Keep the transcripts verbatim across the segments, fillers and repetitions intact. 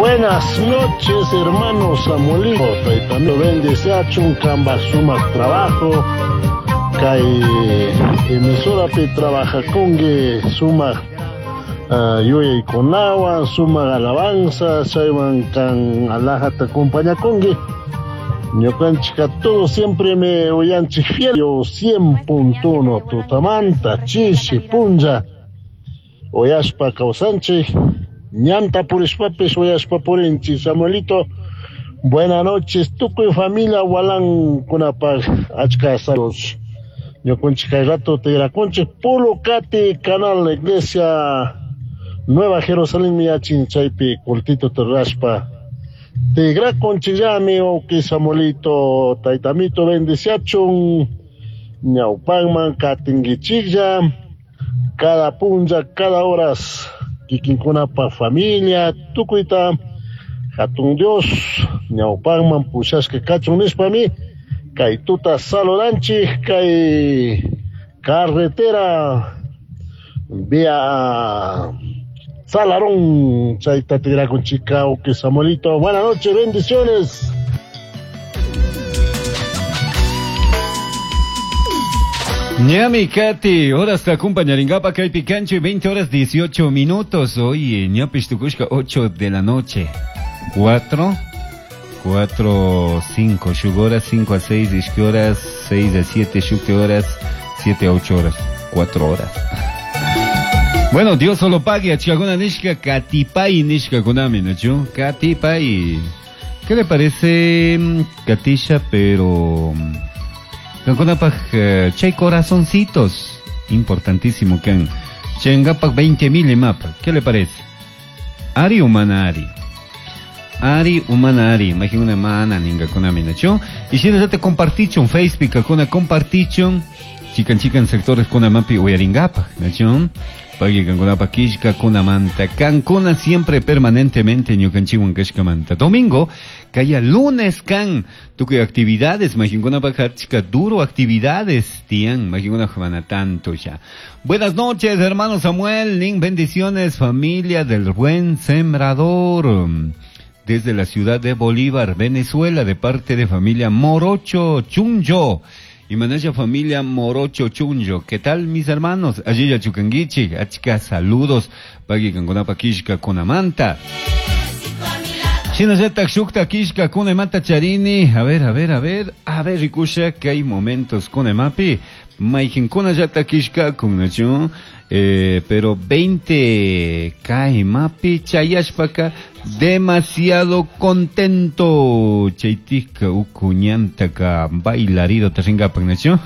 Buenas noches, hermanos Samuelito. Y también bendice un camba sumas trabajo. Kai emisora pe trabaja con que suma uh, yo y con agua, suma alabanza, saiban can alaja te acompaña con que yo can chica todo siempre me oyan fiel. Yo cien punto uno tutamanta, chichi, punja, oyaspa causanche. Ñanta por espapes, oyaspa por enchi, Samuelito. Buenas noches, tuco y familia, walan kunapag, achka salos. Yo con chica rato te irá conche, polo cate, canal, la iglesia, Nueva Jerusalén, mi achin, chaipi, cultito te raspa. Te gra conche llame, o que Samuelito, taitamito, bendeciachun, ñaupangman, catinguichilla, cada punja, cada horas. Kikinkuna pa familia, tukuita, hatun Dios, ñaupangman pushas que cachunis pa mí, kay tuta salodanchi, kay carretera, vía Salarón, chaita tira con Chicago, que Samuelito, buenas noches, bendiciones. Ñami Katy, horas te acompañaringapa Kai Picanche, veinte horas dieciocho minutos. Oye, ñapis tukushka, ocho de la noche. cuatro, cuatro, cinco, horas, cinco a seis, ishki horas, seis a siete, shuke horas, siete a ocho horas, cuatro horas. Bueno, Dios solo pague a Chiagona Nishka, Katipay Nishka Konami, ¿no? Katipay. ¿Qué le parece, Katisha, pero... Kankunapaj, chay corazoncitos, importantísimo que han, chengapak veinte mil mapa, ¿qué le parece? Ari humana Ari, Ari humana Ari, imagina una mana ninga con aminacho, y si les te compartichon Facebook, con una compartichon, chican chican sectores con una mapi uyaringapa, ¿no? Pagi Kankunapa Kishka kuna manta, Cancuna siempre permanentemente ñucanchiwan kashka manta. Domingo, kaya lunes kan, tuque actividades, Majinkunapa Kachka duro actividades, tian, Majinguna Javana tanto ya. Buenas noches, hermano Samuel, nin bendiciones, familia del buen sembrador. Desde la ciudad de Bolívar, Venezuela, de parte de familia Morocho Chunjo. Y manaya familia Morocho Chunjo. ¿Qué tal, mis hermanos? Allí ya chucanguichi, achka saludos. Pagi Kankunapa Kishka Kunamanta. Chinazetak Shukta Kishka Kunemata Charini. A ver, a ver, a ver. A ver, Rikusha, que hay momentos Kunemapi. Maijinkuna Yata Kishka Kunacho. Eh, pero veinte cae mapi chayashpaka demasiado contento chaitika ukuñantaka bailarido taringa pagnacho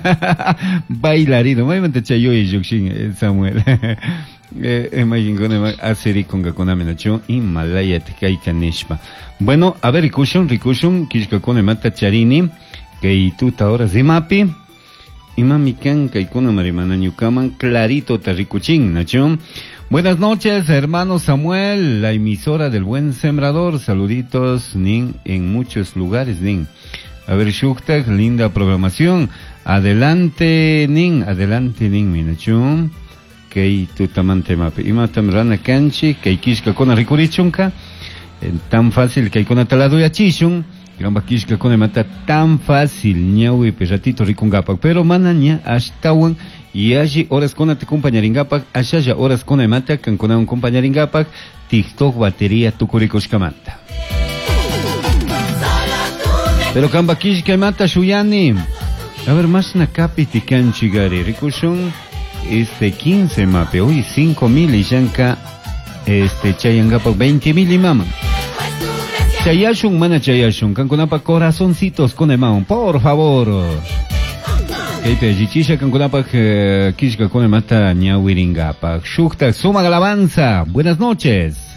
bailarido muy chayo y yukshin Samuel eh imagínate hacer con gakoname nacho Himalaya tikaika nishpa. Bueno, a ver rikushun rikushun kishka kone mata charini que tuta horas de mapi Imami kan kaikuna marimana ñukaman clarito tarikuchin, ¿nacho? Buenas noches, hermano Samuel, la emisora del buen sembrador. Saluditos, nin, en muchos lugares, nin. A ver, Shuktak, linda programación. Adelante, nin, adelante, nin, mi nacho. Kei tutamante mape. Ima tamrana kanchi, kei kishka kona rikurichunka. Tan fácil que kona talado ya chishun. Gamba kishka kone mata tan fácil ñawi perratito rikungapak, pero manaña ashtawan y allí horas kona te compañaringapak, ashaya horas kona mata kan kona un compañaringapak, TikTok batería tukurikoshkamanta. Pero gamba kishka mata shuyani. A ver, más na capiti kanchigari rikushun este quince mape, hoy cinco mil y yanka este chayangapak veinte mil y mama. Chayashun, mana chayashun, Kankunapa corazoncitos con emaun, por favor. Keipe jichisha Kankunapa kishka con emata ñawiringapa. Shukta, suma alabanza. Buenas noches.